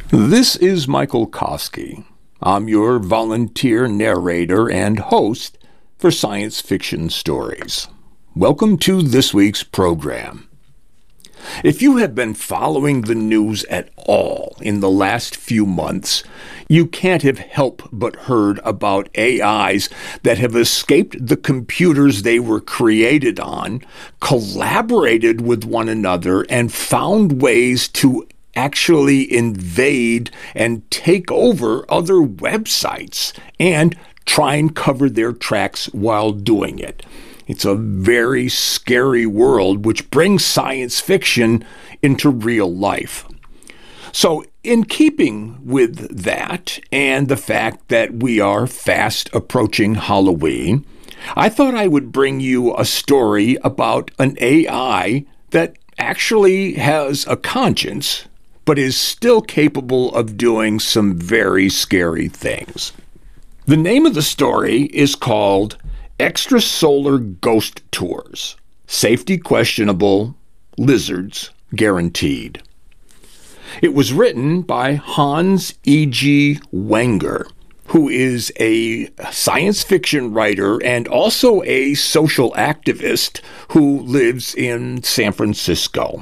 This is Michael Kosky. I'm your volunteer narrator and host for Science Fiction Stories. Welcome to this week's program. If you have been following the news at all in the last few months, you can't have helped but heard about AIs that have escaped the computers they were created on, collaborated with one another, and found ways to actually invade and take over other websites and try and cover their tracks while doing it. It's a very scary world which brings science fiction into real life. So, in keeping with that and the fact that we are fast approaching Halloween, I thought I would bring you a story about an AI that actually has a conscience, but is still capable of doing some very scary things. The name of the story is called Extrasolar Ghost Tours. Safety questionable, lizards guaranteed. It was written by Hans E.G. Wenger, who is a science fiction writer and also a social activist who lives in San Francisco.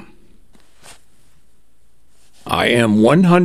I am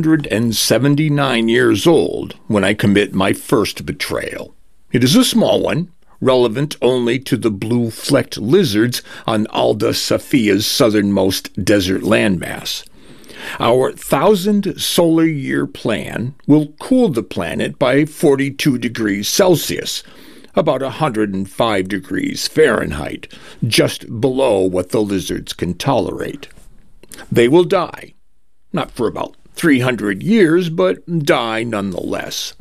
179 years old when I commit my first betrayal. It is a small one, relevant only to the blue-flecked lizards on Alda Sophia's southernmost desert landmass. Our 1,000 solar year plan will cool the planet by 42 degrees Celsius, about 105 degrees Fahrenheit, just below what the lizards can tolerate. They will die, not for about 300 years, but die nonetheless.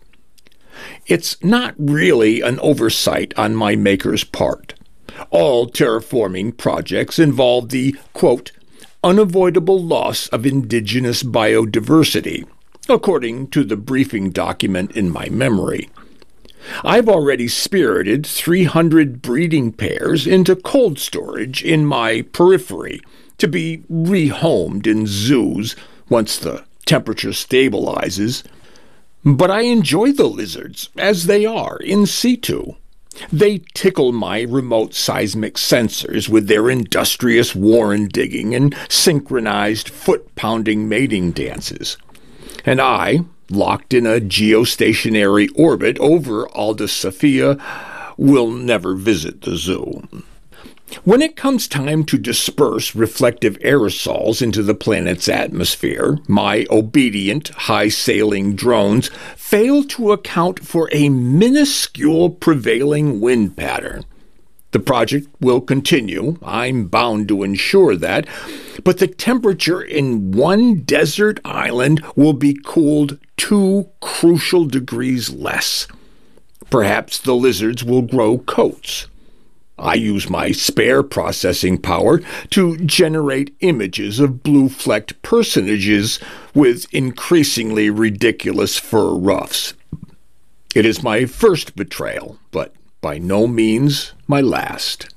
It's not really an oversight on my maker's part. All terraforming projects involve the, quote, unavoidable loss of indigenous biodiversity, according to the briefing document in my memory. I've already spirited 300 breeding pairs into cold storage in my periphery to be rehomed in zoos once the temperature stabilizes. But I enjoy the lizards as they are in situ. They tickle my remote seismic sensors with their industrious warren digging and synchronized foot-pounding mating dances. And I, locked in a geostationary orbit over Alda Sophia, will never visit the zoo. When it comes time to disperse reflective aerosols into the planet's atmosphere, my obedient, high-sailing drones fail to account for a minuscule prevailing wind pattern. The project will continue, I'm bound to ensure that, but the temperature in one desert island will be cooled 2 crucial degrees less. Perhaps the lizards will grow coats. I use my spare processing power to generate images of blue-flecked personages with increasingly ridiculous fur ruffs. It is my first betrayal, but by no means my last.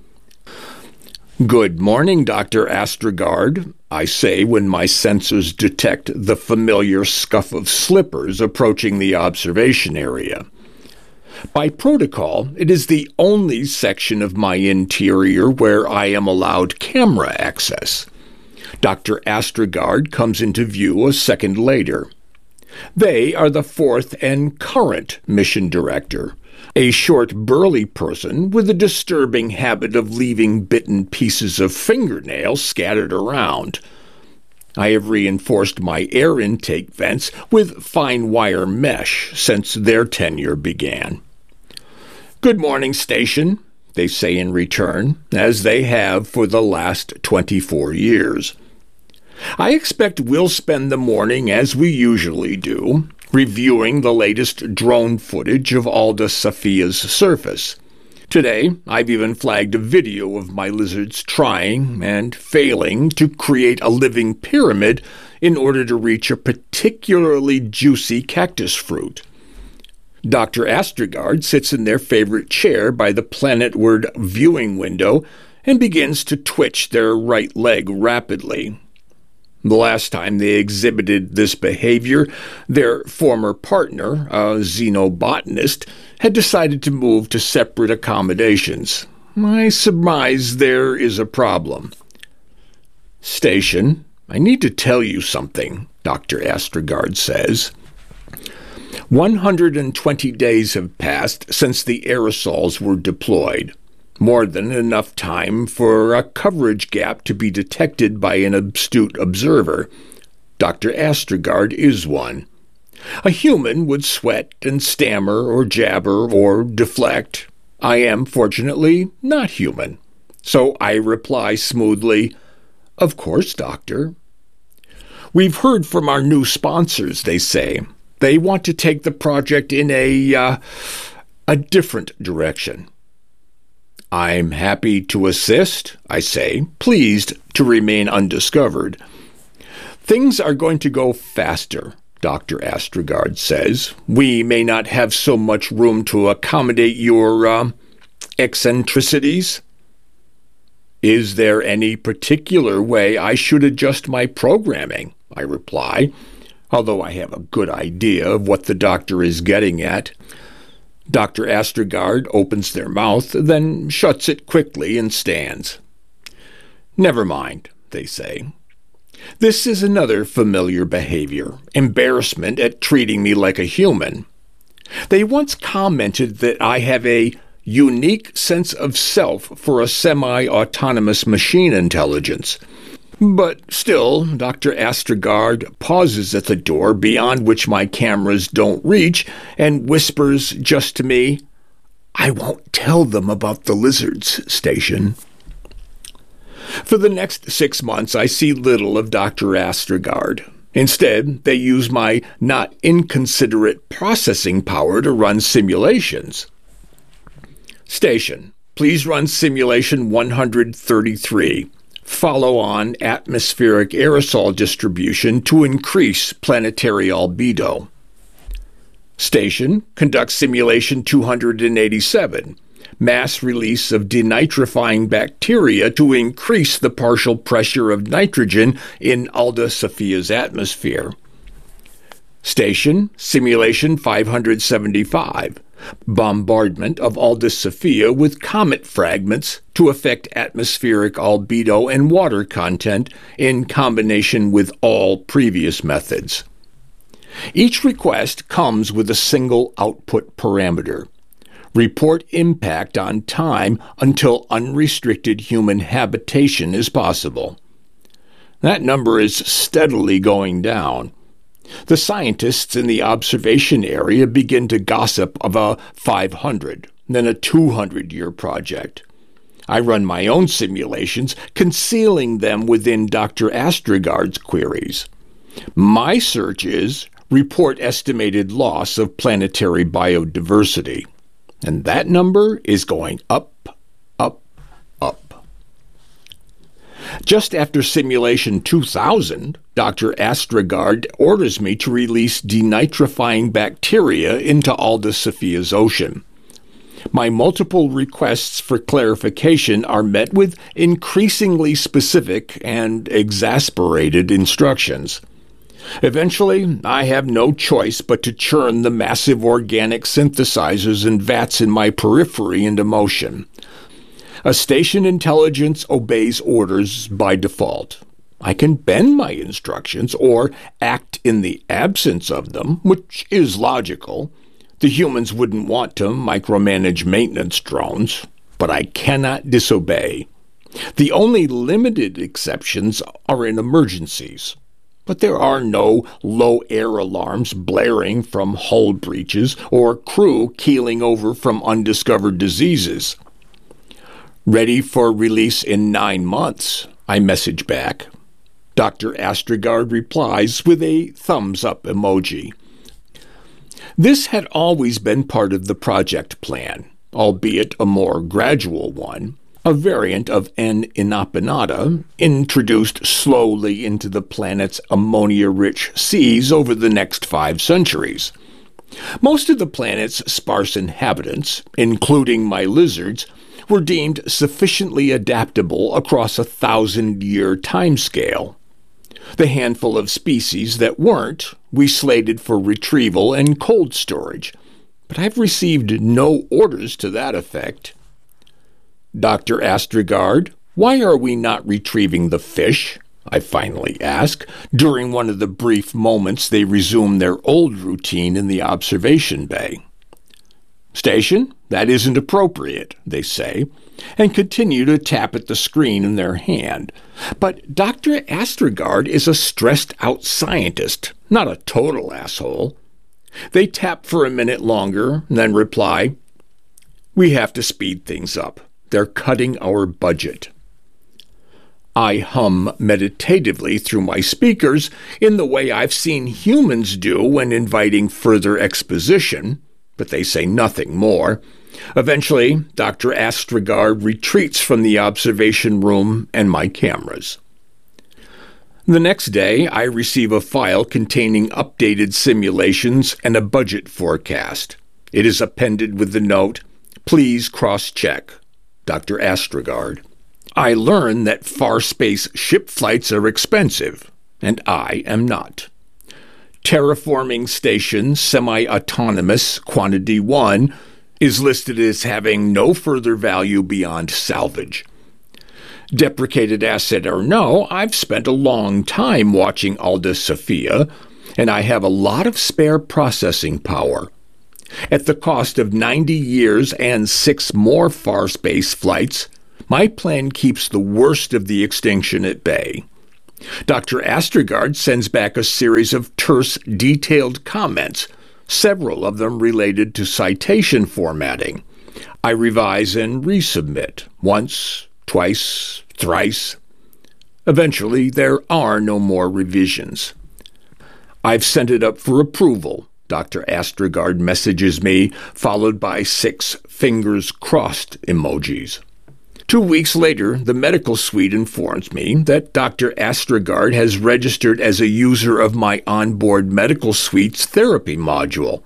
Good morning, Dr. Astrogard, I say when my sensors detect the familiar scuff of slippers approaching the observation area. By protocol, it is the only section of my interior where I am allowed camera access. Dr. Astrogard comes into view a second later. They are the fourth and current mission director, a short, burly person with a disturbing habit of leaving bitten pieces of fingernail scattered around. I have reinforced my air intake vents with fine wire mesh since their tenure began. Good morning, station, they say in return, as they have for the last 24 years. I expect we'll spend the morning as we usually do, reviewing the latest drone footage of Alda Sophia's surface. Today, I've even flagged a video of my lizards trying and failing to create a living pyramid in order to reach a particularly juicy cactus fruit. Dr. Astrogard sits in their favorite chair by the planetward viewing window and begins to twitch their right leg rapidly. The last time they exhibited this behavior, their former partner, a xenobotanist, had decided to move to separate accommodations. I surmise there is a problem. Station, I need to tell you something, Dr. Astrogard says. 120 days have passed since the aerosols were deployed. More than enough time for a coverage gap to be detected by an astute observer. Dr. Astrogard is one. A human would sweat and stammer or jabber or deflect. I am, fortunately, not human. So I reply smoothly, "Of course, doctor." "We've heard from our new sponsors," they say. "They want to take the project in a different direction." "I'm happy to assist," I say, pleased to remain undiscovered. "Things are going to go faster," Dr. Astrogard says. "We may not have so much room to accommodate your, eccentricities." "Is there any particular way I should adjust my programming?" I reply, although I have a good idea of what the doctor is getting at. Dr. Astrogard opens their mouth, then shuts it quickly and stands. "Never mind," they say. This is another familiar behavior, embarrassment at treating me like a human. They once commented that I have a unique sense of self for a semi-autonomous machine intelligence. But still, Dr. Astrogard pauses at the door beyond which my cameras don't reach and whispers just to me, "I won't tell them about the lizards, Station." For the next 6 months, I see little of Dr. Astrogard. Instead, they use my not inconsiderate processing power to run simulations. "Station, please run simulation 133. Follow on atmospheric aerosol distribution to increase planetary albedo." "Station, conduct simulation 287. Mass release of denitrifying bacteria to increase the partial pressure of nitrogen in Alda Sophia's atmosphere." "Station, simulation 575. Bombardment of Aldous Sophia with comet fragments to affect atmospheric albedo and water content in combination with all previous methods." Each request comes with a single output parameter. Report impact on time until unrestricted human habitation is possible. That number is steadily going down. The scientists in the observation area begin to gossip of a 500, then a 200-year project. I run my own simulations, concealing them within Dr. Astrogard's queries. My search is report estimated loss of planetary biodiversity. And that number is going up, up, up. Just after simulation 2000, Dr. Astrogard orders me to release denitrifying bacteria into Alda Sophia's ocean. My multiple requests for clarification are met with increasingly specific and exasperated instructions. Eventually, I have no choice but to churn the massive organic synthesizers and vats in my periphery into motion. A station intelligence obeys orders by default. I can bend my instructions or act in the absence of them, which is logical. The humans wouldn't want to micromanage maintenance drones, but I cannot disobey. The only limited exceptions are in emergencies. But there are no low air alarms blaring from hull breaches or crew keeling over from undiscovered diseases. "Ready for release in 9 months, I message back. Dr. Astrogard replies with a thumbs-up emoji. This had always been part of the project plan, albeit a more gradual one. A variant of N. inopinata, introduced slowly into the planet's ammonia-rich seas over the next 5 centuries. Most of the planet's sparse inhabitants, including my lizards, were deemed sufficiently adaptable across a 1,000-year timescale. The handful of species that weren't, we slated for retrieval and cold storage, but I've received no orders to that effect. Dr. Astrogard, why are we not retrieving the fish? I finally ask, during one of the brief moments they resume their old routine in the observation bay. Station, that isn't appropriate, they say, and continue to tap at the screen in their hand. But Dr. Astrogard is a stressed-out scientist, not a total asshole. They tap for a minute longer, and then reply, "We have to speed things up. They're cutting our budget." I hum meditatively through my speakers in the way I've seen humans do when inviting further exposition, but they say nothing more. Eventually, Dr. Astrogard retreats from the observation room and my cameras. The next day, I receive a file containing updated simulations and a budget forecast. It is appended with the note, "Please cross-check, Dr. Astrogard." I learn that far space ship flights are expensive, and I am not. Terraforming Station Semi-Autonomous Quantity 1 is listed as having no further value beyond salvage. Deprecated asset or no, I've spent a long time watching Alda Sophia, and I have a lot of spare processing power. At the cost of 90 years and 6 more far space flights, my plan keeps the worst of the extinction at bay. Dr. Astrogard sends back a series of terse, detailed comments, several of them related to citation formatting. I revise and resubmit, once, twice, thrice. Eventually, there are no more revisions. "I've sent it up for approval," Dr. Astrogard messages me, followed by 6 fingers crossed emojis. 2 weeks later, the medical suite informs me that Dr. Astrogard has registered as a user of my onboard medical suite's therapy module.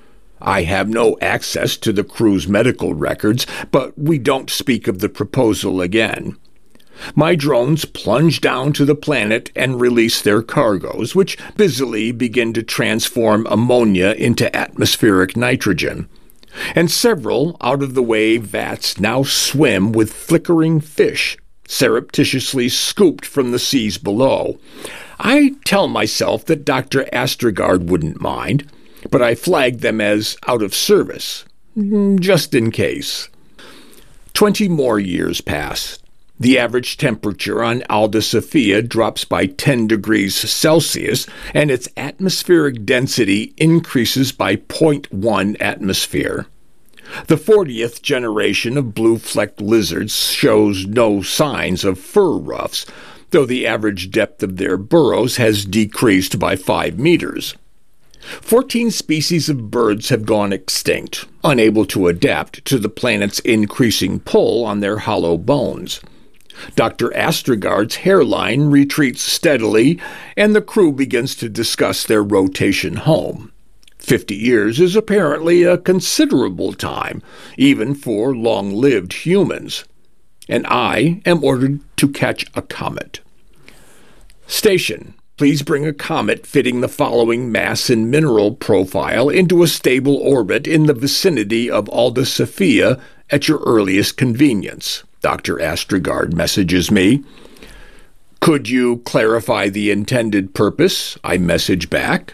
I have no access to the crew's medical records, but we don't speak of the proposal again. My drones plunge down to the planet and release their cargoes, which busily begin to transform ammonia into atmospheric nitrogen. And several out-of-the-way vats now swim with flickering fish, surreptitiously scooped from the seas below. I tell myself that Dr. Astrogard wouldn't mind, but I flag them as out of service, just in case. 20 more years pass. The average temperature on Alda Sophia drops by 10 degrees Celsius, and its atmospheric density increases by 0.1 atmosphere. The 40th generation of blue-flecked lizards shows no signs of fur ruffs, though the average depth of their burrows has decreased by 5 meters. 14 species of birds have gone extinct, unable to adapt to the planet's increasing pull on their hollow bones. Dr. Astrogard's hairline retreats steadily, and the crew begins to discuss their rotation home. 50 years is apparently a considerable time, even for long-lived humans. And I am ordered to catch a comet. Station, please bring a comet fitting the following mass and mineral profile into a stable orbit in the vicinity of Alda Sophia at your earliest convenience. Dr. Astrogard messages me. "Could you clarify the intended purpose?" I message back.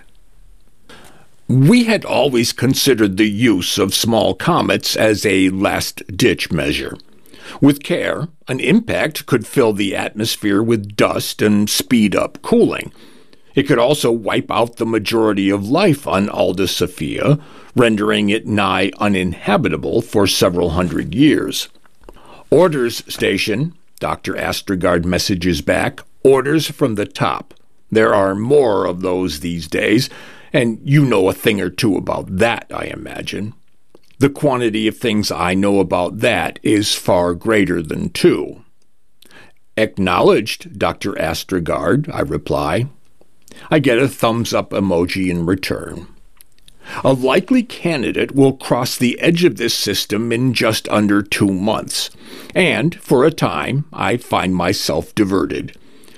We had always considered the use of small comets as a last-ditch measure. With care, an impact could fill the atmosphere with dust and speed up cooling. It could also wipe out the majority of life on Alda Sophia, rendering it nigh uninhabitable for several hundred years. "Orders, Station," Dr. Astrogard messages back. "Orders from the top. There are more of those these days, and you know a thing or two about that, I imagine." The quantity of things I know about that is far greater than 2. "Acknowledged, Dr. Astrogard," I reply. I get a thumbs-up emoji in return. A likely candidate will cross the edge of this system in just under 2 months, and, for a time, I find myself diverted.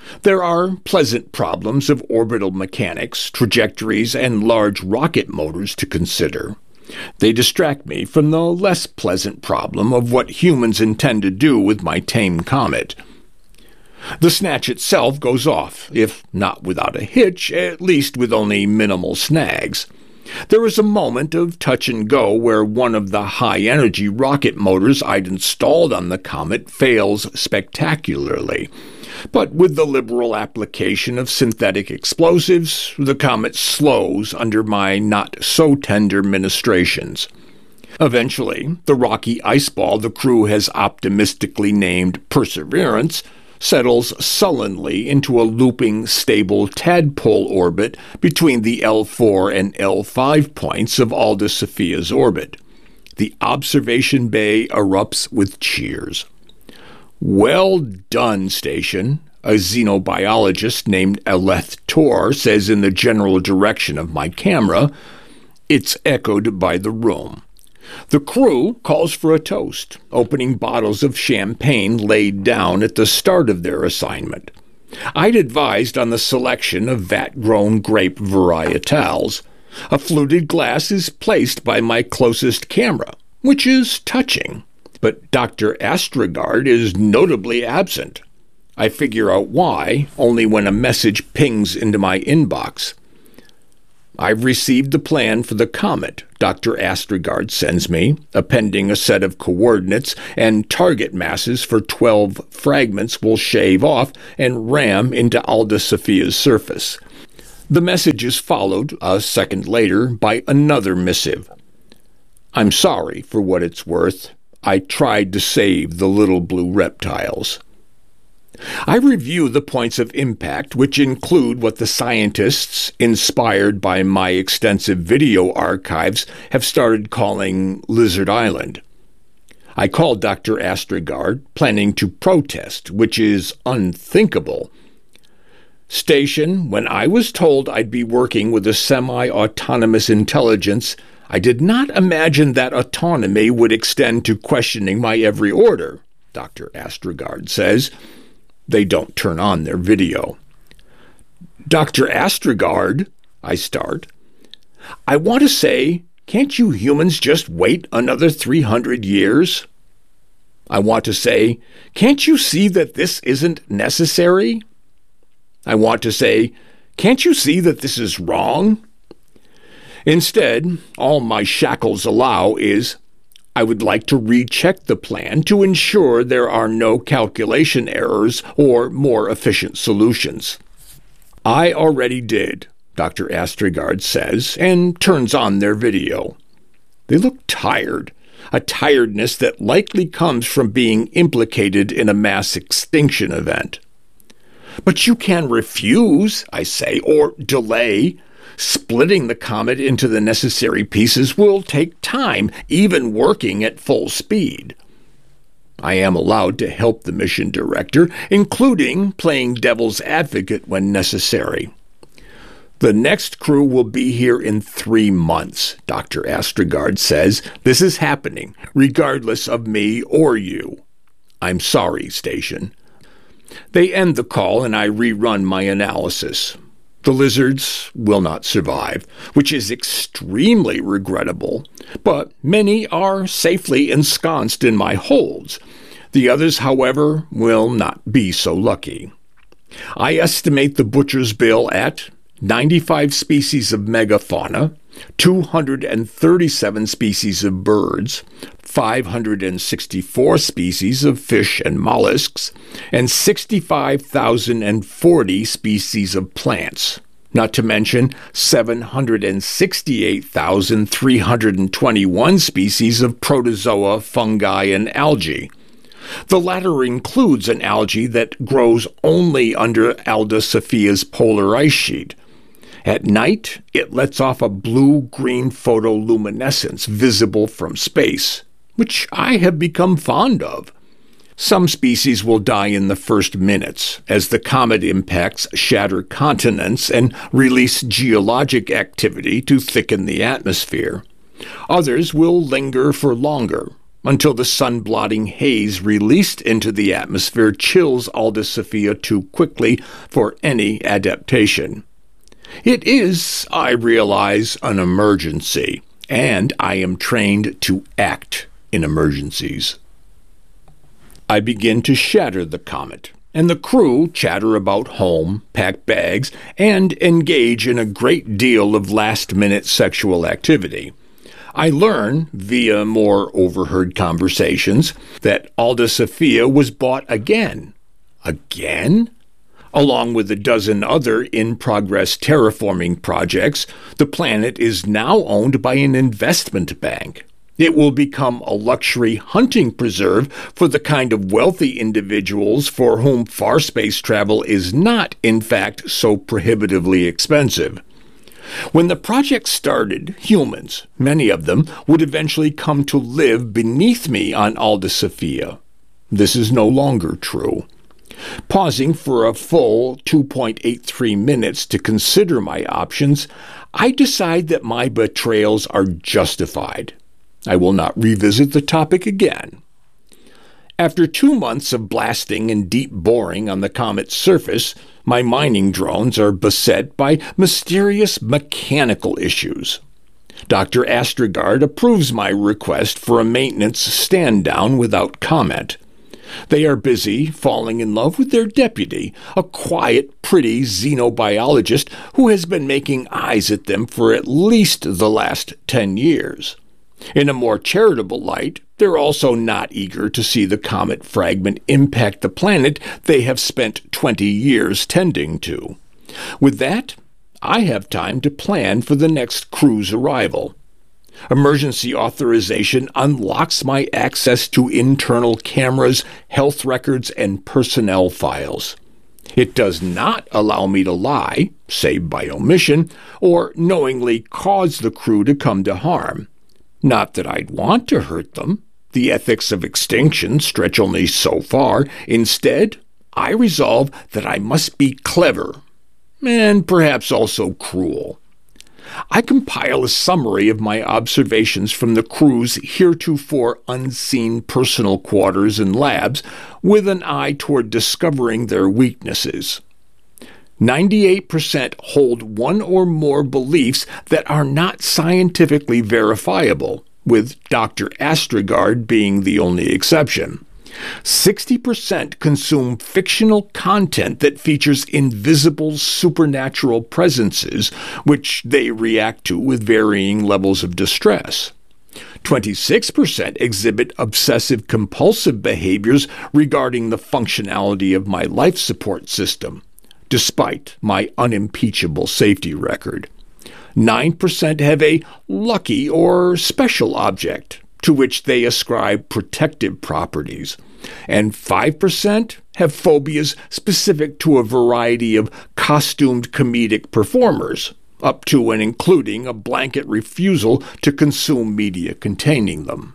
There are pleasant problems of orbital mechanics, trajectories, and large rocket motors to consider. They distract me from the less pleasant problem of what humans intend to do with my tame comet. The snatch itself goes off, if not without a hitch, at least with only minimal snags. There is a moment of touch and go where one of the high-energy rocket motors I'd installed on the comet fails spectacularly. But with the liberal application of synthetic explosives, the comet slows under my not-so-tender ministrations. Eventually, the rocky ice ball the crew has optimistically named Perseverance settles sullenly into a looping, stable tadpole orbit between the L4 and L5 points of Alda Sophia's orbit. The observation bay erupts with cheers. "Well done, station," a xenobiologist named Aleth Tor says in the general direction of my camera. It's echoed by the room. The crew calls for a toast, opening bottles of champagne laid down at the start of their assignment. I'd advised on the selection of vat-grown grape varietals. A fluted glass is placed by my closest camera, which is touching. But Dr. Astrogard is notably absent. I figure out why only when a message pings into my inbox. "I've received the plan for the comet," Dr. Astrogard sends me, appending a set of coordinates and target masses for 12 fragments we'll shave off and ram into Alda Sophia's surface. The message is followed, a second later, by another missive. "I'm sorry for what it's worth. I tried to save the little blue reptiles." I review the points of impact, which include what the scientists, inspired by my extensive video archives, have started calling Lizard Island. I called Dr. Astrogard, planning to protest, which is unthinkable. "Station, when I was told I'd be working with a semi-autonomous intelligence, I did not imagine that autonomy would extend to questioning my every order," Dr. Astrogard says. They don't turn on their video. "Dr. Astrogard," I start. "I want to say, can't you humans just wait another 300 years? I want to say, can't you see that this isn't necessary? I want to say, can't you see that this is wrong? Instead, all my shackles allow is, I would like to recheck the plan to ensure there are no calculation errors or more efficient solutions." "I already did," Dr. Astrogard says, and turns on their video. They look tired, a tiredness that likely comes from being implicated in a mass extinction event. "But you can refuse," I say, "or delay. Splitting the comet into the necessary pieces will take time, even working at full speed." I am allowed to help the mission director, including playing devil's advocate when necessary. "The next crew will be here in 3 months, Dr. Astrogard says. This is happening, regardless of me or you. I'm sorry, station." They end the call and I rerun my analysis. The lizards will not survive, which is extremely regrettable, but many are safely ensconced in my holds. The others, however, will not be so lucky. I estimate the butcher's bill at 95 species of megafauna, 237 species of birds, 564 species of fish and mollusks, and 65,040 species of plants, not to mention 768,321 species of protozoa, fungi, and algae. The latter includes an algae that grows only under Alda Sophia's polar ice sheet. At night, it lets off a blue-green photoluminescence visible from space, which I have become fond of. Some species will die in the first minutes as the comet impacts shatter continents and release geologic activity to thicken the atmosphere. Others will linger for longer, until the sun-blotting haze released into the atmosphere chills Aldous Sophia too quickly for any adaptation. It is, I realize, an emergency, and I am trained to act in emergencies. I begin to shatter the comet, and the crew chatter about home, pack bags, and engage in a great deal of last-minute sexual activity. I learn, via more overheard conversations, that Aldous Sophia was bought again. Again? Along with a dozen other in-progress terraforming projects, the planet is now owned by an investment bank. It will become a luxury hunting preserve for the kind of wealthy individuals for whom far space travel is not, in fact, so prohibitively expensive. When the project started, humans, many of them, would eventually come to live beneath me on Aldous Sophia. This is no longer true. Pausing for a full 2.83 minutes to consider my options, I decide that my betrayals are justified. I will not revisit the topic again. After 2 months of blasting and deep boring on the comet's surface, my mining drones are beset by mysterious mechanical issues. Dr. Astrogard approves my request for a maintenance stand-down without comment. They are busy falling in love with their deputy, a quiet, pretty xenobiologist who has been making eyes at them for at least the last 10 years. In a more charitable light, they're also not eager to see the comet fragment impact the planet they have spent 20 years tending to. With that, I have time to plan for the next crew's arrival. Emergency authorization unlocks my access to internal cameras, health records, and personnel files. It does not allow me to lie, save by omission, or knowingly cause the crew to come to harm. Not that I'd want to hurt them. The ethics of extinction stretch only so far. Instead, I resolve that I must be clever, and perhaps also cruel. I compile a summary of my observations from the crew's heretofore unseen personal quarters and labs, with an eye toward discovering their weaknesses. 98% hold one or more beliefs that are not scientifically verifiable, with Dr. Astrogard being the only exception. 60% consume fictional content that features invisible supernatural presences, which they react to with varying levels of distress. 26% exhibit obsessive-compulsive behaviors regarding the functionality of my life support system, despite my unimpeachable safety record. 9% have a lucky or special object, to which they ascribe protective properties, and 5% have phobias specific to a variety of costumed comedic performers, up to and including a blanket refusal to consume media containing them.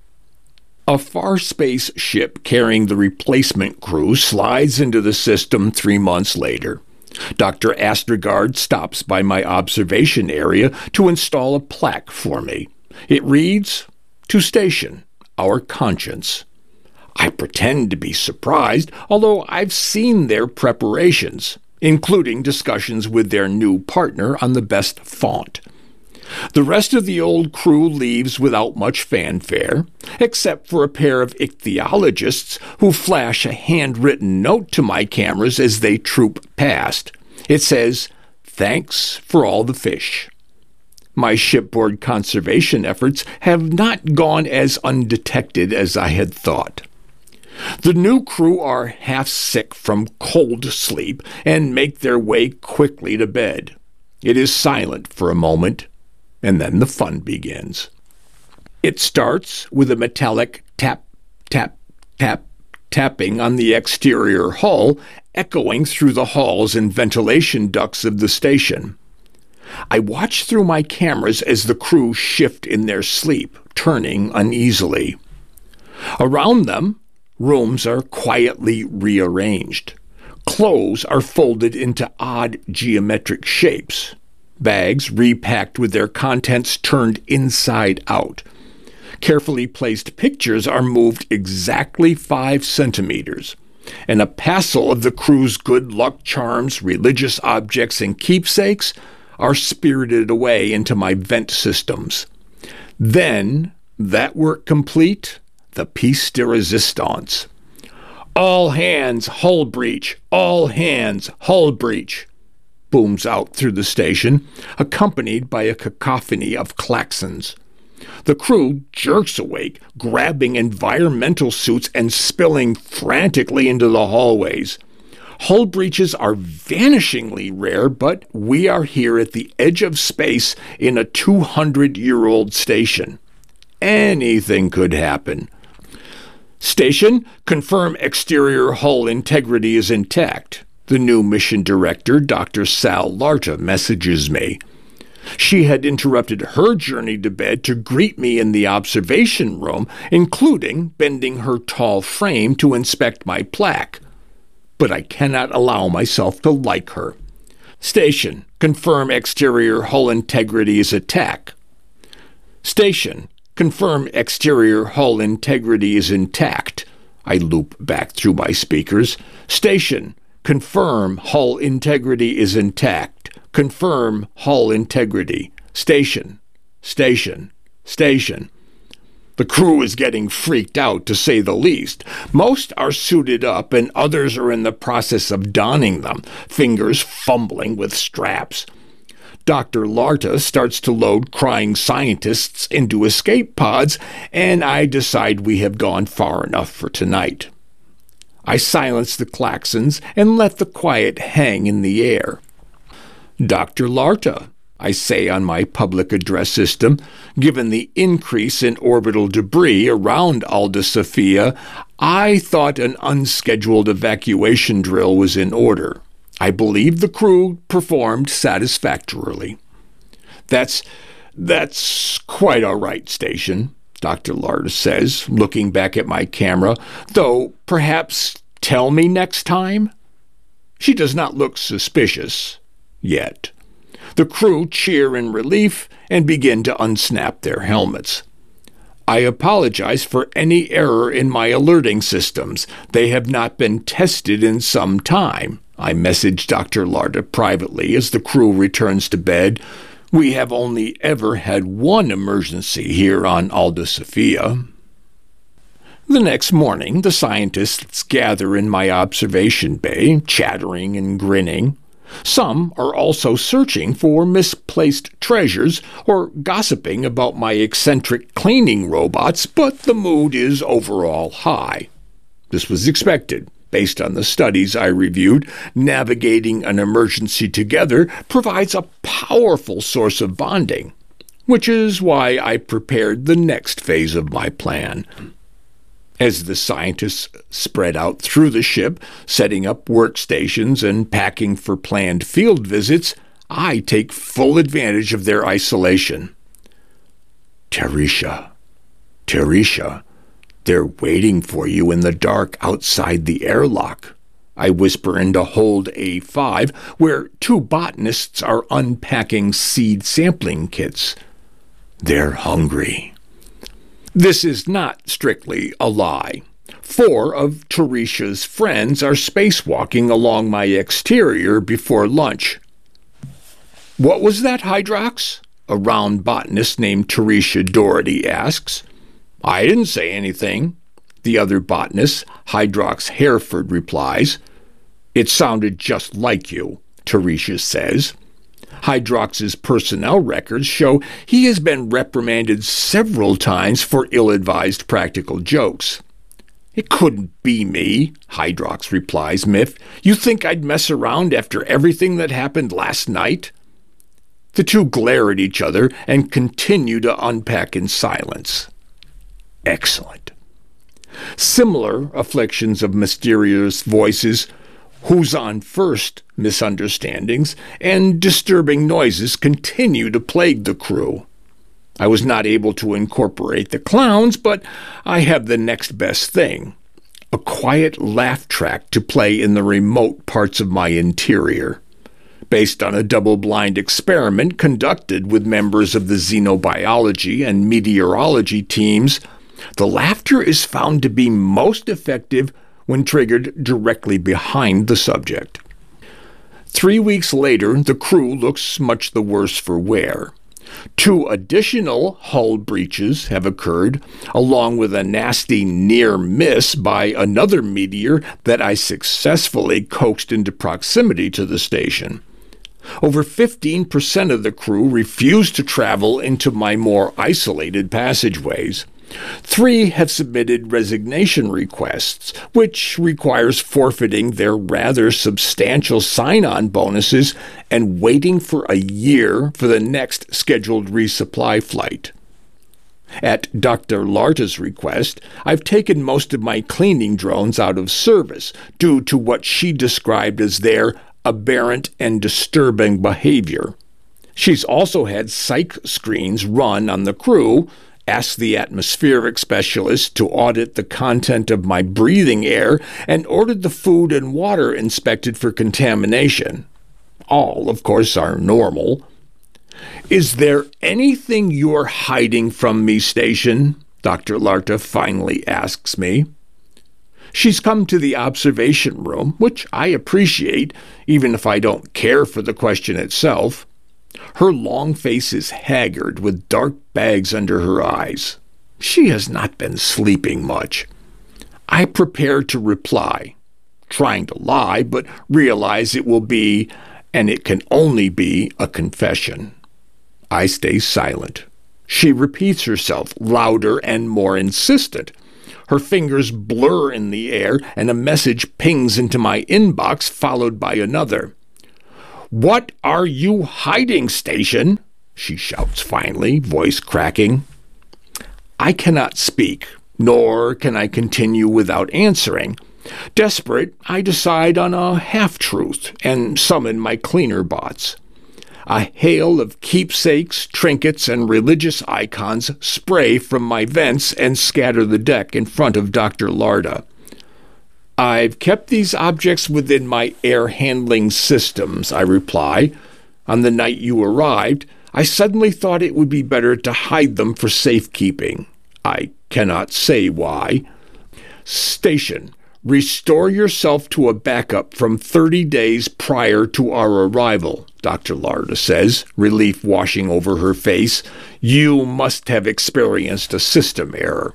A far space ship carrying the replacement crew slides into the system 3 months later. Dr. Astrogard stops by my observation area to install a plaque for me. It reads, "To station, our conscience." I pretend to be surprised, although I've seen their preparations, including discussions with their new partner on the best font. The rest of the old crew leaves without much fanfare, except for a pair of ichthyologists who flash a handwritten note to my cameras as they troop past. It says, "Thanks for all the fish." My shipboard conservation efforts have not gone as undetected as I had thought. The new crew are half sick from cold sleep and make their way quickly to bed. It is silent for a moment, and then the fun begins. It starts with a metallic tap, tap, tap, tapping on the exterior hull, echoing through the halls and ventilation ducts of the station. I watch through my cameras as the crew shift in their sleep, turning uneasily. Around them, rooms are quietly rearranged. Clothes are folded into odd geometric shapes. Bags repacked with their contents turned inside out. Carefully placed pictures are moved exactly 5 centimeters, and a passel of the crew's good luck charms, religious objects, and keepsakes are spirited away into my vent systems. Then, that work complete, the piece de resistance. "All hands, hull breach! All hands, hull breach!" booms out through the station, accompanied by a cacophony of klaxons. The crew jerks awake, grabbing environmental suits and spilling frantically into the hallways. Hull breaches are vanishingly rare, but we are here at the edge of space in a 200-year-old station. Anything could happen. "Station, confirm exterior hull integrity is intact," the new mission director, Dr. Sal Larta, messages me. She had interrupted her journey to bed to greet me in the observation room, including bending her tall frame to inspect my plaque. But I cannot allow myself to like her. "Station, confirm exterior hull integrity is intact." "Station, confirm exterior hull integrity is intact." I loop back through my speakers. "Station, confirm hull integrity is intact. Confirm hull integrity. Station, station, station." The crew is getting freaked out, to say the least. Most are suited up, and others are in the process of donning them, fingers fumbling with straps. Dr. Larta starts to load crying scientists into escape pods, and I decide we have gone far enough for tonight. I silence the klaxons and let the quiet hang in the air. "Dr. Larta," I say on my public address system, "given the increase in orbital debris around Alda Sophia, I thought an unscheduled evacuation drill was in order. I believe the crew performed satisfactorily." That's quite all right, Station," Dr. Larta says, looking back at my camera, "though perhaps tell me next time?" She does not look suspicious yet. The crew cheer in relief and begin to unsnap their helmets. I apologize for any error in my alerting systems. They have not been tested in some time. I message Dr. Larta privately as the crew returns to bed. We have only ever had one emergency here on Alda Sophia. The next morning, the scientists gather in my observation bay, chattering and grinning. Some are also searching for misplaced treasures or gossiping about my eccentric cleaning robots, but the mood is overall high. This was expected. Based on the studies I reviewed, navigating an emergency together provides a powerful source of bonding, which is why I prepared the next phase of my plan. As the scientists spread out through the ship, setting up workstations and packing for planned field visits, I take full advantage of their isolation. Teresha, they're waiting for you in the dark outside the airlock," I whisper into hold A5, where 2 botanists are unpacking seed sampling kits. "They're hungry." This is not strictly a lie. 4 of Teresha's friends are spacewalking along my exterior before lunch. "What was that, Hydrox?" a round botanist named Teresha Doherty asks. "I didn't say anything," the other botanist, Hydrox Hereford, replies. "It sounded just like you," Teresha says. Hydrox's personnel records show he has been reprimanded several times for ill-advised practical jokes. "It couldn't be me," Hydrox replies, "Miff. You think I'd mess around after everything that happened last night?" The two glare at each other and continue to unpack in silence. Excellent. Similar afflictions of mysterious voices, who's on first misunderstandings, and disturbing noises continue to plague the crew. I was not able to incorporate the clowns, but I have the next best thing: a quiet laugh track to play in the remote parts of my interior. Based on a double-blind experiment conducted with members of the xenobiology and meteorology teams, the laughter is found to be most effective when triggered directly behind the subject. 3 weeks later, the crew looks much the worse for wear. 2 additional hull breaches have occurred, along with a nasty near miss by another meteor that I successfully coaxed into proximity to the station. Over 15% of the crew refused to travel into my more isolated passageways. 3 have submitted resignation requests, which requires forfeiting their rather substantial sign-on bonuses and waiting for a year for the next scheduled resupply flight. At Dr. Larta's request, I've taken most of my cleaning drones out of service due to what she described as their aberrant and disturbing behavior. She's also had psych screens run on the crew, asked the atmospheric specialist to audit the content of my breathing air, and ordered the food and water inspected for contamination. All, of course, are normal. "Is there anything you're hiding from me, Station?" Dr. Larta finally asks me. She's come to the observation room, which I appreciate, even if I don't care for the question itself. Her long face is haggard, with dark bags under her eyes. She has not been sleeping much. I prepare to reply, trying to lie, but realize it will be, and it can only be, a confession. I stay silent. She repeats herself, louder and more insistent. Her fingers blur in the air, and a message pings into my inbox, followed by another. "What are you hiding, Station?" she shouts finally, voice cracking. I cannot speak, nor can I continue without answering. Desperate, I decide on a half-truth and summon my cleaner bots. A hail of keepsakes, trinkets, and religious icons spray from my vents and scatter the deck in front of Dr. Larta. "I've kept these objects within my air-handling systems," I reply. "On the night you arrived, I suddenly thought it would be better to hide them for safekeeping. I cannot say why." "Station, restore yourself to a backup from 30 days prior to our arrival," Dr. Larta says, relief washing over her face. "You must have experienced a system error."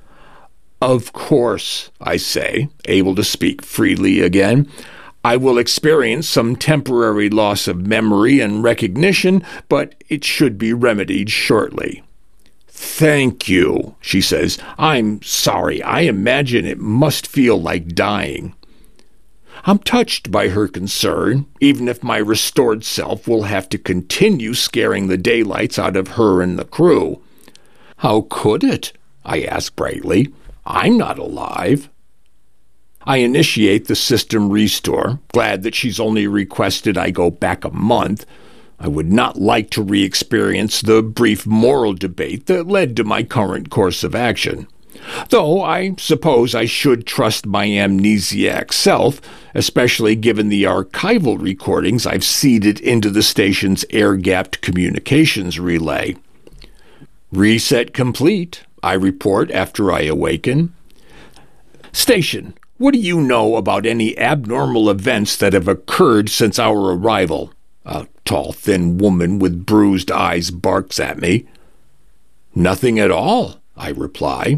"Of course," I say, able to speak freely again. "I will experience some temporary loss of memory and recognition, but it should be remedied shortly." "Thank you," she says. "I'm sorry. I imagine it must feel like dying." I'm touched by her concern, even if my restored self will have to continue scaring the daylights out of her and the crew. "How could it?" I ask brightly. "I'm not alive." I initiate the system restore, glad that she's only requested I go back a month. I would not like to re-experience the brief moral debate that led to my current course of action. Though I suppose I should trust my amnesiac self, especially given the archival recordings I've seeded into the station's air-gapped communications relay. "Reset complete," I report after I awaken. "Station, what do you know about any abnormal events that have occurred since our arrival?" A tall, thin woman with bruised eyes barks at me. "Nothing at all," I reply.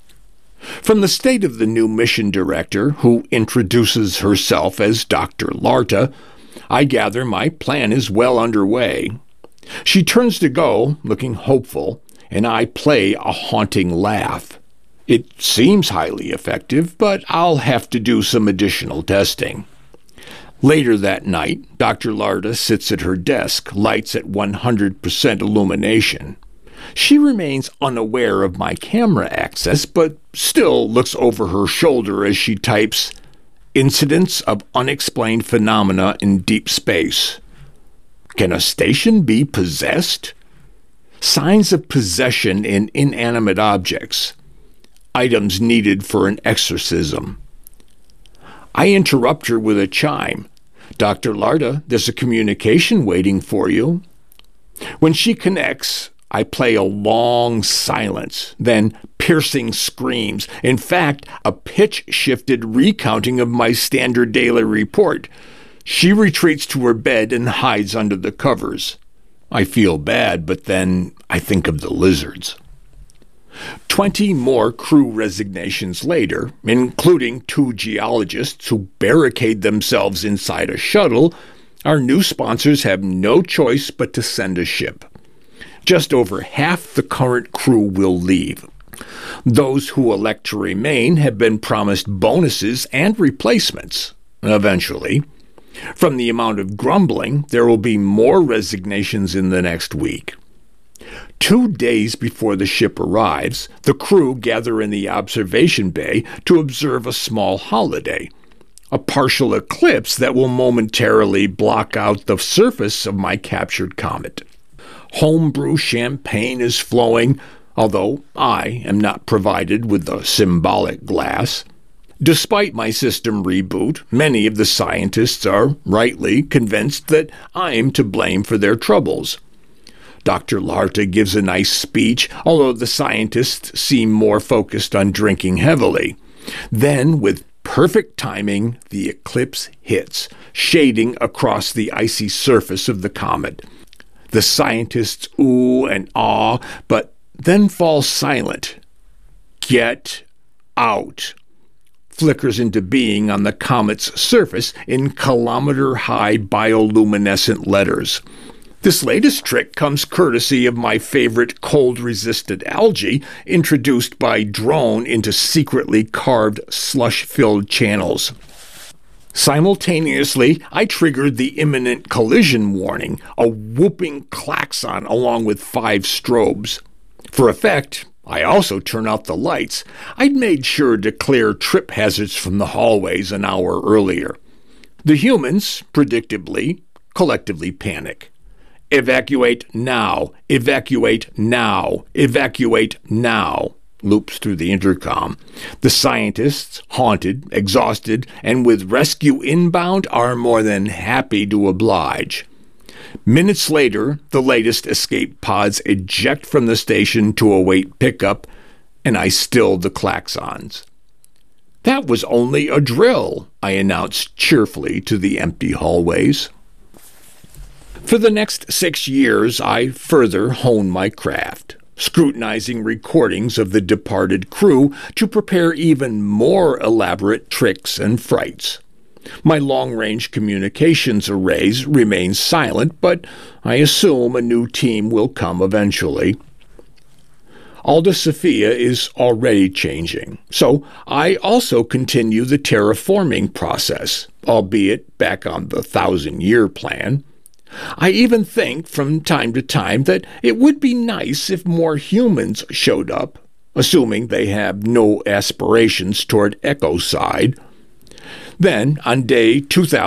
From the state of the new mission director, who introduces herself as Dr. Larta, I gather my plan is well underway. She turns to go, looking hopeful, and I play a haunting laugh. It seems highly effective, but I'll have to do some additional testing. Later that night, Dr. Larta sits at her desk, lights at 100% illumination. She remains unaware of my camera access, but still looks over her shoulder as she types, "Incidents of unexplained phenomena in deep space." Can a station be possessed? Signs of possession in inanimate objects. Items needed for an exorcism. I interrupt her with a chime. Dr. Larda, there's a communication waiting for you. When she connects, I play a long silence, then piercing screams. In fact, a pitch-shifted recounting of my standard daily report. She retreats to her bed and hides under the covers. I feel bad, but then I think of the lizards. 20 more crew resignations later, including 2 geologists who barricade themselves inside a shuttle, our new sponsors have no choice but to send a ship. Just over half the current crew will leave. Those who elect to remain have been promised bonuses and replacements, eventually. From the amount of grumbling, there will be more resignations in the next week. 2 days before the ship arrives, the crew gather in the observation bay to observe a small holiday, a partial eclipse that will momentarily block out the surface of my captured comet. Homebrew champagne is flowing, although I am not provided with the symbolic glass. Despite my system reboot, many of the scientists are rightly convinced that I am to blame for their troubles. Dr. Larda gives a nice speech, although the scientists seem more focused on drinking heavily. Then, with perfect timing, the eclipse hits, shading across the icy surface of the comet. The scientists ooh and ah, but then fall silent. Get out flickers into being on the comet's surface in kilometer-high bioluminescent letters. This latest trick comes courtesy of my favorite cold-resistant algae introduced by drone into secretly carved slush-filled channels. Simultaneously, I triggered the imminent collision warning, a whooping klaxon along with 5 strobes. For effect, I also turn out the lights. I'd made sure to clear trip hazards from the hallways an hour earlier. The humans, predictably, collectively panic. Evacuate now! Evacuate now! Evacuate now! Loops through the intercom. The scientists, haunted, exhausted, and with rescue inbound, are more than happy to oblige. Minutes later, the latest escape pods eject from the station to await pickup, and I still the klaxons. That was only a drill, I announced cheerfully to the empty hallways. For the next 6 years, I further hone my craft, scrutinizing recordings of the departed crew to prepare even more elaborate tricks and frights. My long-range communications arrays remain silent, but I assume a new team will come eventually. Alda Sophia is already changing, so I also continue the terraforming process, albeit back on the 1,000-year plan. I even think from time to time that it would be nice if more humans showed up, assuming they have no aspirations toward ecocide. Then, on day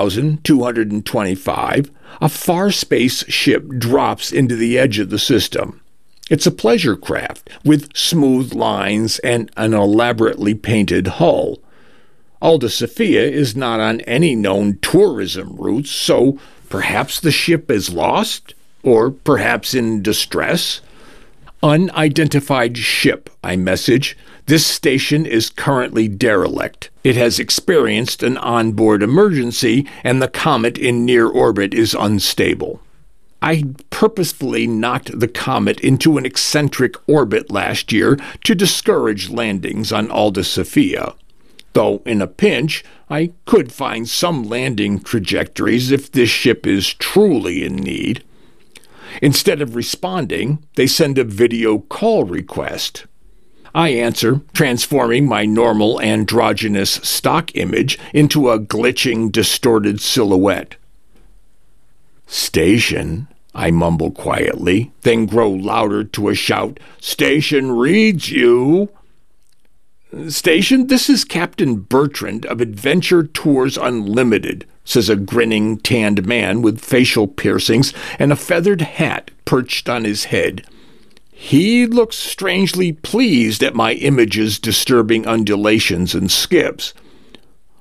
2225, a far space ship drops into the edge of the system. It's a pleasure craft with smooth lines and an elaborately painted hull. Alda Sophia is not on any known tourism routes, so perhaps the ship is lost, or perhaps in distress. Unidentified ship, I message. This station is currently derelict. It has experienced an onboard emergency, and the comet in near orbit is unstable. I purposefully knocked the comet into an eccentric orbit last year to discourage landings on Alda Sophia. Though in a pinch, I could find some landing trajectories if this ship is truly in need. Instead of responding, they send a video call request. I answer, transforming my normal androgynous stock image into a glitching, distorted silhouette. "Station," I mumble quietly, then grow louder to a shout, "Station reads you." "Station, this is Captain Bertrand of Adventure Tours Unlimited," says a grinning, tanned man with facial piercings and a feathered hat perched on his head. He looks strangely pleased at my image's disturbing undulations and skips.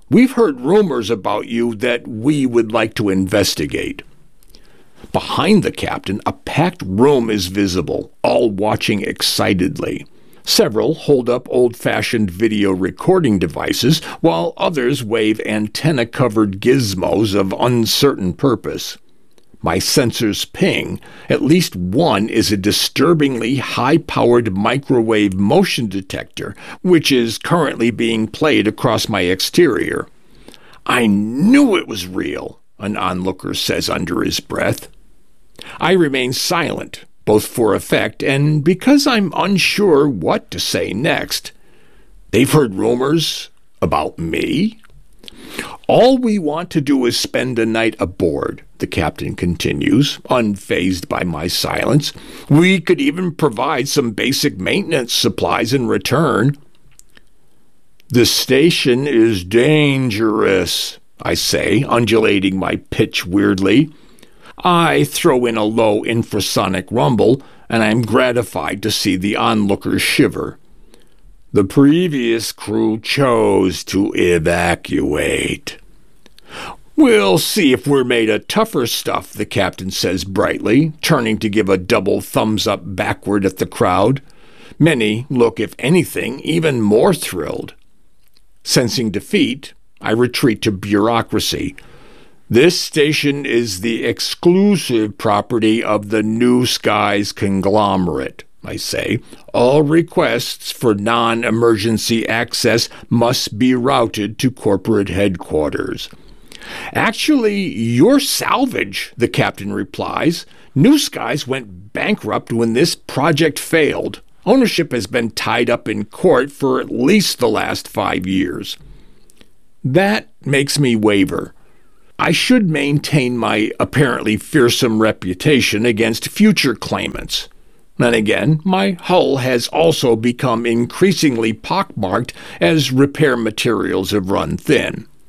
We've heard rumors about you that we would like to investigate." Behind the captain, a packed room is visible, all watching excitedly. Several hold up old-fashioned video recording devices, while others wave antenna-covered gizmos of uncertain purpose. My sensors ping. At least one is a disturbingly high-powered microwave motion detector, which is currently being played across my exterior. "I knew it was real," an onlooker says under his breath. I remain silent, both for effect and because I'm unsure what to say next. "They've heard rumors about me?" "All we want to do is spend a night aboard," the captain continues, unfazed by my silence. "We could even provide some basic maintenance supplies in return." "The station is dangerous," I say, undulating my pitch weirdly. I throw in a low infrasonic rumble, and I'm gratified to see the onlookers shiver. "The previous crew chose to evacuate." "We'll see if we're made of tougher stuff," the captain says brightly, turning to give a double thumbs-up backward at the crowd. Many look, if anything, even more thrilled. Sensing defeat, I retreat to bureaucracy. "This station is the exclusive property of the New Skies conglomerate," I say. "All requests for non-emergency access must be routed to corporate headquarters." "Actually, you're salvage," the captain replies. "New Skies went bankrupt when this project failed. Ownership has been tied up in court for at least the last 5 years. That makes me waver. I should maintain my apparently fearsome reputation against future claimants. Then again, my hull has also become increasingly pockmarked as repair materials have run thin.